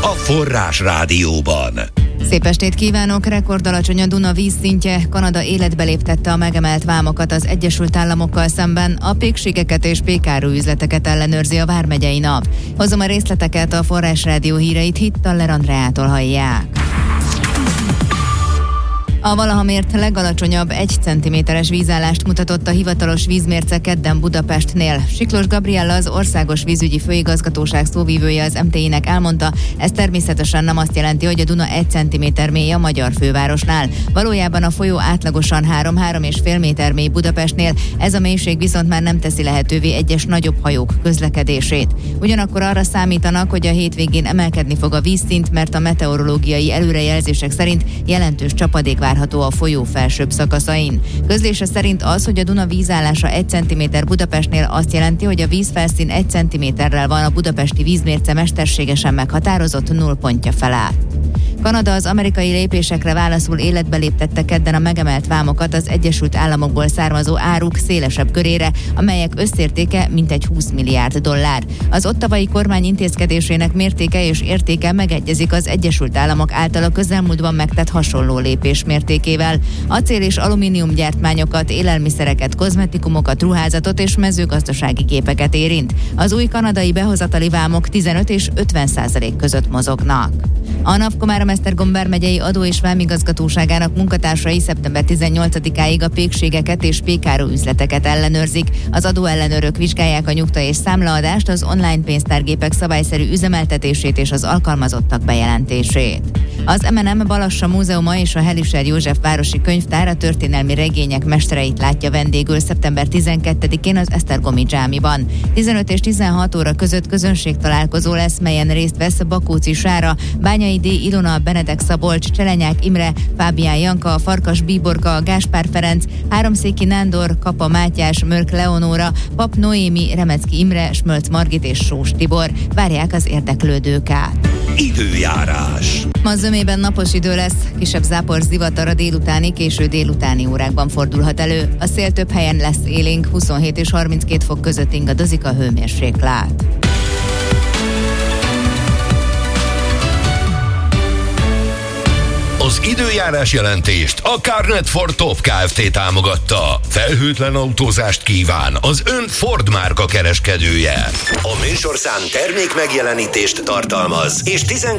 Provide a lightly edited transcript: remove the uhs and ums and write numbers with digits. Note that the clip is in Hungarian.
a Forrás Rádióban. Szép estét kívánok! Rekordalacsony a Duna vízszintje. Kanada életbe léptette a megemelt vámokat az Egyesült Államokkal szemben. A pékségeket és pékáruüzleteket ellenőrzi a vármegyei NAV. Hozom a részleteket, a Forrás Rádió híreit Hittaller Andreától hallják. A valaha mért legalacsonyabb 1 cm-es vízállást mutatott a hivatalos vízmérce kedden Budapestnél. Siklós Gabriella, az Országos Vízügyi Főigazgatóság szóvivője az MTI-nek elmondta, ez természetesen nem azt jelenti, hogy a Duna 1 cm mély a magyar fővárosnál. Valójában a folyó átlagosan 3-3,5 méter mély Budapestnél, ez a mélység viszont már nem teszi lehetővé egyes nagyobb hajók közlekedését. Ugyanakkor arra számítanak, hogy a hétvégén emelkedni fog a vízszint, mert a meteorológiai előrejelzések szerint jelentős csapadék várható a folyó felsőbb szakaszain. Közlése szerint az, hogy a Duna vízállása 1 cm Budapestnél azt jelenti, hogy a vízfelszín 1 cm-rel van a budapesti vízmérce mesterségesen meghatározott nullpontja felett. Kanada az amerikai lépésekre válaszul életbe léptette kedden a megemelt vámokat az Egyesült Államokból származó áruk szélesebb körére, amelyek összértéke mintegy 20 milliárd dollár. Az ottawai kormány intézkedésének mértéke és értéke megegyezik az Egyesült Államok által a közelmúltban megtett hasonló lépés mértékével. Acél- és alumíniumgyártmányokat, élelmiszereket, kozmetikumokat, ruházatot és mezőgazdasági gépeket érint. Az új kanadai behozatali vámok 15 és 50% között mozognak. A NAV Komárom-Esztergom vármegyei adó- és vámigazgatóságának munkatársai szeptember 18-áig a pékségeket és pékáruüzleteket ellenőrzik. Az adóellenőrök vizsgálják a nyugta és számlaadást, az online pénztárgépek szabályszerű üzemeltetését és az alkalmazottak bejelentését. Az M&M Balassa Múzeuma és a Helischer József városi könyvtár a történelmi regények mestereit látja vendégül szeptember 12-én az Esztergomi Dzsámiban. 15 és 16 óra között közönségtalálkozó lesz, melyen részt vesz Bakóczi Sára, Bányai D. Ilona, Benedek Szabolcs, Cselenyák Imre, Fábián Janka, Farkas Bíborka, Gáspár Ferenc, Háromszéki Nándor, Kapa Mátyás, Mörk Leonóra, Pap Noémi, Remecki Imre, Smölc Margit és Sós Tibor. Várják az érdeklődőket. Időjárás. Ma zömében napos idő lesz, kisebb zápor zivatar a délutáni, késő délutáni órákban fordulhat elő. A szél több helyen lesz élénk, 27 és 32 fok között ingadozik a hőmérséklet. Az időjárás jelentést a Carnet for Top Kft. Támogatta. Felhőtlen autózást kíván az ön Ford márka kereskedője. A műsorszám termék megjelenítést tartalmaz, és